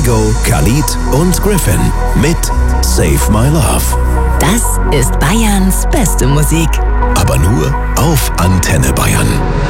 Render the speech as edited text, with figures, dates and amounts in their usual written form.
Kygo, Khalid und Griffin mit Save My Love. Das ist Bayerns beste Musik. Aber nur auf Antenne Bayern.